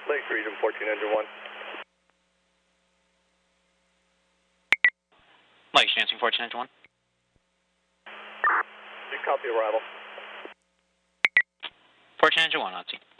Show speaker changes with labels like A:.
A: Lake Region 14 Engine 1.
B: Lake Lansing 14 Engine 1.
A: Copy arrival.
B: 14 Engine 1, Nazi.